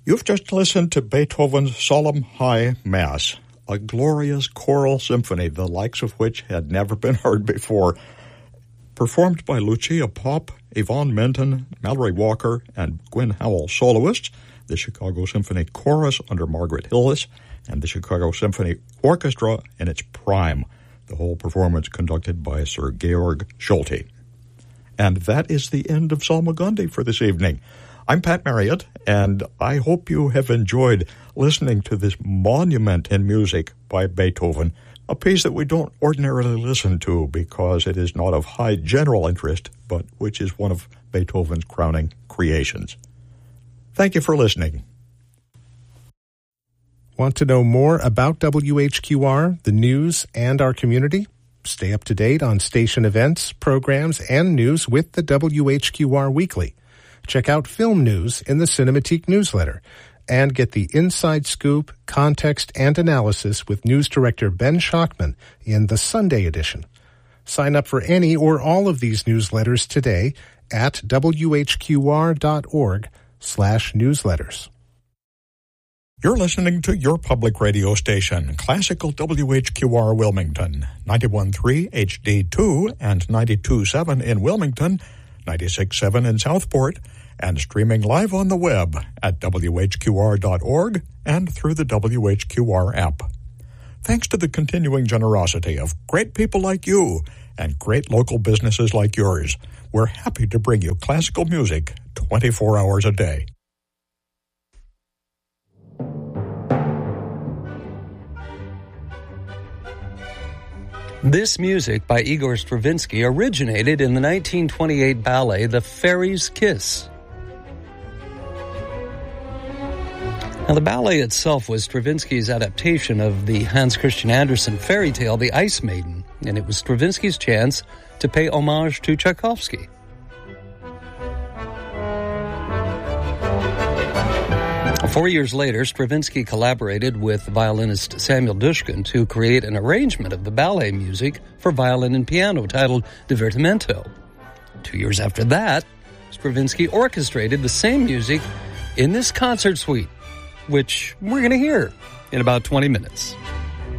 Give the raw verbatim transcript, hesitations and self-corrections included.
You've just listened to Beethoven's Solemn High Mass, a glorious choral symphony the likes of which had never been heard before, performed by Lucia Popp, Yvonne Minton, Mallory Walker, and Gwen Howell soloists, the Chicago Symphony Chorus under Margaret Hillis, and the Chicago Symphony Orchestra in its prime, the whole performance conducted by Sir Georg Schulte. And that is the end of Salmagundi for this evening. I'm Pat Marriott, and I hope you have enjoyed listening to this monument in music by Beethoven, a piece that we don't ordinarily listen to because it is not of high general interest, but which is one of Beethoven's crowning creations. Thank you for listening. Want to know more about W H Q R, the news, and our community? Stay up to date on station events, programs, and news with the W H Q R Weekly. Check out film news in the Cinematique newsletter and get the inside scoop, context, and analysis with news director Ben Schachman in the Sunday edition. Sign up for any or all of these newsletters today at W H Q R dot org slash newsletters. You're listening to your public radio station, Classical W H Q R Wilmington, ninety-one point three H D two and ninety-two point seven in Wilmington, ninety-six point seven in Southport, and streaming live on the web at W H Q R dot org and through the W H Q R app. Thanks to the continuing generosity of great people like you and great local businesses like yours, we're happy to bring you classical music twenty-four hours a day. This music by Igor Stravinsky originated in the nineteen twenty-eight ballet The Fairy's Kiss. Now, the ballet itself was Stravinsky's adaptation of the Hans Christian Andersen fairy tale The Ice Maiden, and it was Stravinsky's chance to pay homage to Tchaikovsky. Four years later, Stravinsky collaborated with violinist Samuel Dushkin to create an arrangement of the ballet music for violin and piano titled Divertimento. Two years after that, Stravinsky orchestrated the same music in this concert suite, which we're going to hear in about twenty minutes.